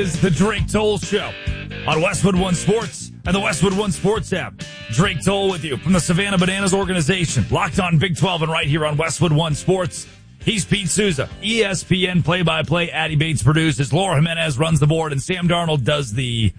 is the Drake Toll Show on Westwood One Sports and the Westwood One Sports app. Drake Toll with you from the Savannah Bananas organization. Locked on Big 12 and right here on Westwood One Sports. He's Pete Souza, ESPN play-by-play. Addie Bates produces. Laura Jimenez runs the board, and Sam Darnold does the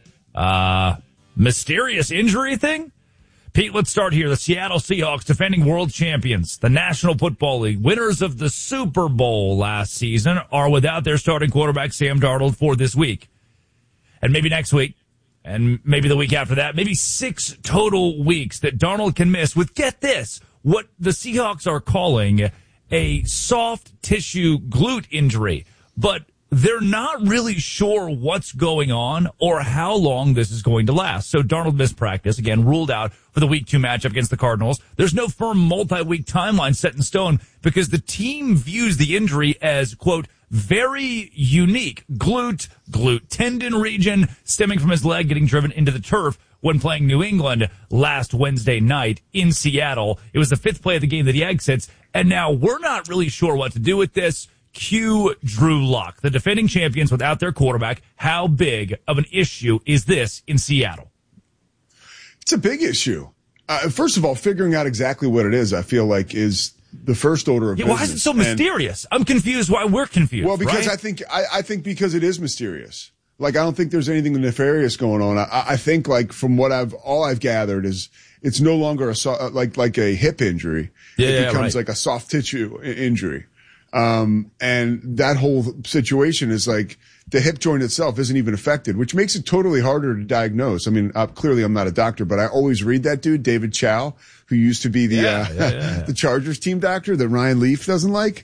mysterious injury thing. Pete, let's start here. The Seattle Seahawks, defending world champions, the National Football League, winners of the Super Bowl last season, are without their starting quarterback, Sam Darnold, for this week. And maybe next week, and maybe the week after that, maybe 6 total weeks that Darnold can miss with, get this, what the Seahawks are calling a soft tissue glute injury. But they're not really sure what's going on or how long this is going to last. So Darnold missed practice, again, ruled out for the Week 2 matchup against the Cardinals. There's no firm multi-week timeline set in stone because the team views the injury as, quote, very unique. Glute tendon region stemming from his leg getting driven into the turf when playing New England last Wednesday night in Seattle. It was the 5th play of the game that he exits, and now we're not really sure what to do with this. Cue Drew Lock, the defending champions without their quarterback. How big of an issue is this in Seattle? It's a big issue. First of all, figuring out exactly what it is, I feel like, is the first order of business. Why is it so mysterious? I'm confused why we're confused. Well, because right? I think because it is mysterious. Like, I don't think there's anything nefarious going on. I think, like, from what all I've gathered is it's no longer like a hip injury. It becomes like a soft tissue injury. And that whole situation is like the hip joint itself isn't even affected, which makes it totally harder to diagnose. I mean, clearly I'm not a doctor, but I always read that dude, David Chow, who used to be the Chargers team doctor that Ryan Leaf doesn't like.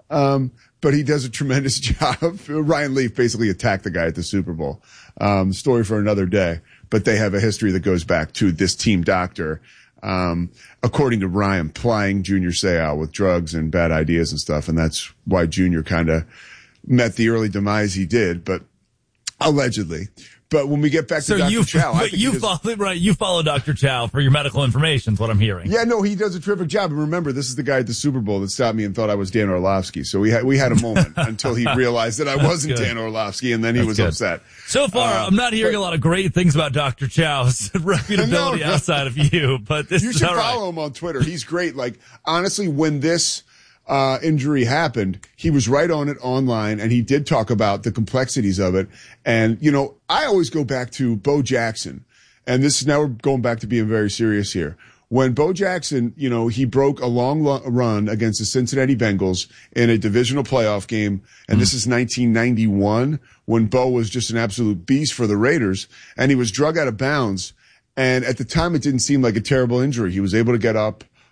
But he does a tremendous job. Ryan Leaf basically attacked the guy at the Super Bowl. Story for another day, but they have a history that goes back to this team doctor. According to Ryan, plying Junior Seau with drugs and bad ideas and stuff. And that's why Junior kind of met the early demise he did, but allegedly. But when we get back to Dr. Chow, you follow Dr. Chow for your medical information is what I'm hearing. Yeah, no, he does a terrific job. And remember, this is the guy at the Super Bowl that stopped me and thought I was Dan Orlovsky. So we had a moment until he realized that I wasn't Dan Orlovsky, and then he was upset. So far, I'm not hearing a lot of great things about Dr. Chow's reputability outside of you, but this you should follow him on Twitter. He's great. Like, honestly, when this injury happened, he was right on it online, and he did talk about the complexities of it. And, you know, I always go back to Bo Jackson, and now we're going back to being very serious here. When Bo Jackson, you know, he broke a long run against the Cincinnati Bengals in a divisional playoff game, and this is 1991, when Bo was just an absolute beast for the Raiders, and he was drug out of bounds. And at the time, it didn't seem like a terrible injury. He was able to get up.